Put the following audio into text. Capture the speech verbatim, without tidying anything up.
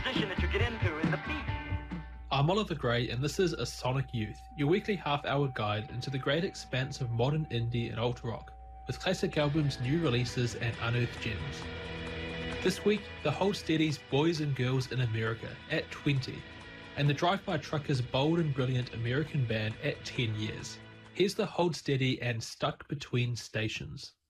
position that you get into in the beat. I'm Oliver Gray, and this is A Sonic Youth, your weekly half-hour guide into the great expanse of modern indie and alt-rock, with classic albums, new releases, and unearthed gems. This week, the Hold Steady's Boys and Girls in America at twenty, and the Drive-By Truckers' bold and brilliant American band at ten years. Here's the Hold Steady and Stuck Between Stations.